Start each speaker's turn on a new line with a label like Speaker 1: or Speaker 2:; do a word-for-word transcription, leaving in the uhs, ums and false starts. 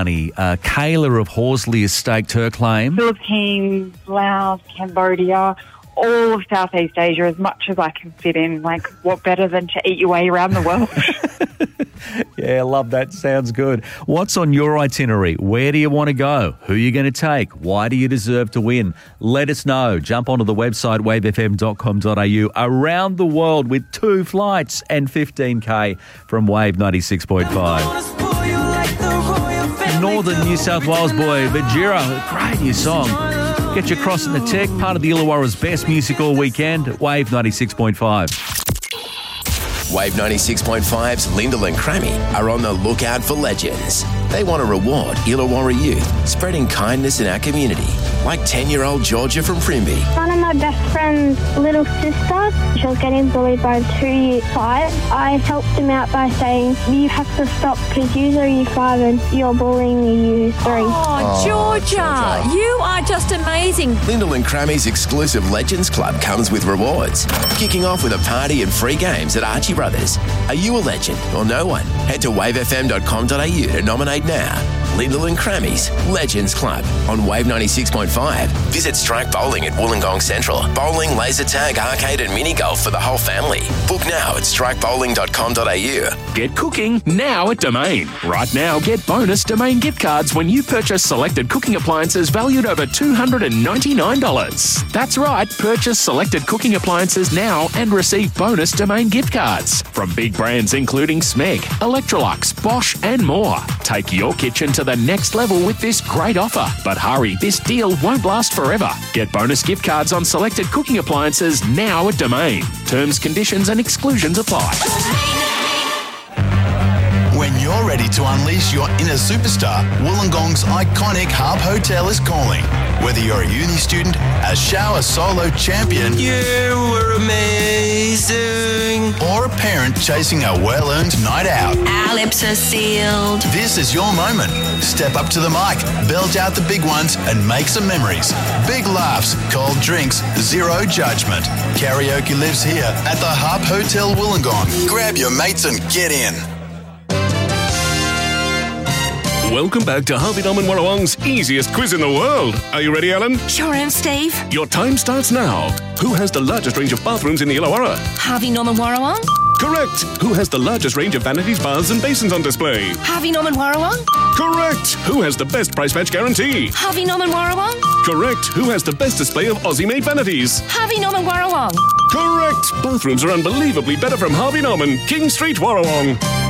Speaker 1: Uh, Kayla of Horsley has staked her claim.
Speaker 2: Philippines, Laos, Cambodia, all of Southeast Asia, as much as I can fit in. Like, what better than to eat your way around the world?
Speaker 1: Yeah, I love that. Sounds good. What's on your itinerary? Where do you want to go? Who are you going to take? Why do you deserve to win? Let us know. Jump onto the website wave f m dot com dot a u. Around the world with two flights and fifteen K from Wave ninety-six point five. Northern New South Wales boy, Bajira, great new song. Get you crossing the tech, part of the Illawarra's best music all weekend. Wave ninety-six point five.
Speaker 3: Wave ninety-six point five's Lyndall and Crammy are on the lookout for legends. They want to reward Illawarra youth, spreading kindness in our community, like ten-year-old Georgia from Primby.
Speaker 4: One of my best friend's little sister, she was getting bullied by a two-year five. I helped him out by saying, you have to stop because you're year five and you're bullying year three.
Speaker 5: Oh, Georgia,
Speaker 3: Georgia,
Speaker 5: you are just amazing.
Speaker 3: Lyndall and Crammy's exclusive Legends Club comes with rewards, kicking off with a party and free games at Archie Brothers. Are you a legend or no one? Head to wave f m dot com dot a u to nominate now. Lyndall and Crammy's Legends Club on Wave ninety-six point five. Visit Strike Bowling at Wollongong Central. Bowling, laser tag, arcade and mini golf for the whole family. Book now at strike bowling dot com dot a u.
Speaker 6: Get cooking now at Domain. Right now, get bonus Domain gift cards when you purchase selected cooking appliances valued over two hundred ninety-nine dollars. That's right, purchase selected cooking appliances now and receive bonus Domain gift cards from big brands including Smeg, Electrolux, Bosch and more. Take your kitchen to the next level with this great offer. But hurry, this deal won't last forever. Get bonus gift cards on selected cooking appliances now at Domain. Terms, conditions and exclusions apply.
Speaker 7: When you're ready to unleash your inner superstar, Wollongong's iconic Harp Hotel is calling. Whether you're a uni student, a shower solo champion,
Speaker 8: you were amazing,
Speaker 7: or a parent chasing a well-earned night out,
Speaker 5: Our lips are sealed.
Speaker 7: this is your moment. Step up to the mic, belt out the big ones, and make some memories. Big laughs, cold drinks, zero judgment. Karaoke lives here at the Harp Hotel Wollongong. Grab your mates and get in.
Speaker 9: Welcome back to Harvey Norman Warrawong's easiest quiz in the world. Are you ready, Alan?
Speaker 5: Sure am, Steve.
Speaker 9: Your time starts now. Who has the largest range of bathrooms in the Illawarra?
Speaker 5: Harvey Norman Warrawong.
Speaker 9: Correct. Who has the largest range of vanities, baths and basins on display?
Speaker 5: Harvey Norman Warrawong.
Speaker 9: Correct. Who has the best price match guarantee?
Speaker 5: Harvey Norman Warrawong.
Speaker 9: Correct. Who has the best display of Aussie-made vanities?
Speaker 5: Harvey Norman Warrawong.
Speaker 9: Correct. Bathrooms are unbelievably better from Harvey Norman, King Street, Warrawong.